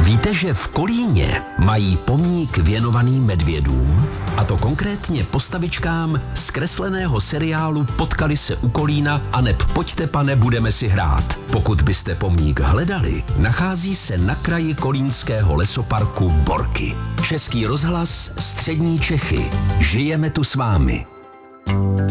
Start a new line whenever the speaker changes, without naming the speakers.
Víte, že v Kolíně mají pomník věnovaný medvědům? A to konkrétně postavičkám z kresleného seriálu Potkali se u Kolína aneb Pojďte, pane, budeme si hrát. Pokud byste pomník hledali, nachází se na kraji kolínského lesoparku Borky. Český rozhlas, Střední Čechy. Žijeme tu s vámi.